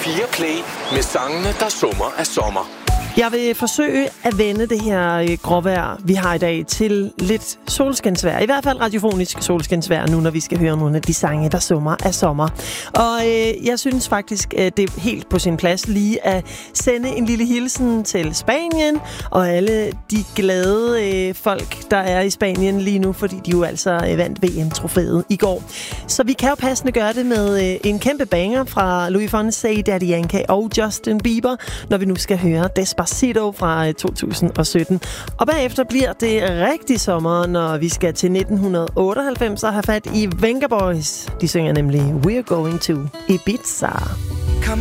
P4 Play med sangene, der summer af sommer. Jeg vil forsøge at vende det her gråvejr, vi har i dag, til lidt solskinsvejr. I hvert fald radiofonisk solskinsvejr nu, når vi skal høre nogle af de sange, der summer af sommer. Og jeg synes faktisk, at det er helt på sin plads lige at sende en lille hilsen til Spanien og alle de glade folk, der er i Spanien lige nu, fordi de jo altså vandt VM-trofæet i går. Så vi kan jo passende gøre det med en kæmpe banger fra Luis Fonsi, Daddy Yankee og Justin Bieber, når vi nu skal høre Despacito fra 2017. Og bagefter bliver det rigtig sommer, når vi skal til 1998 og have fat i Venga Boys. De synger nemlig We're Going to Ibiza.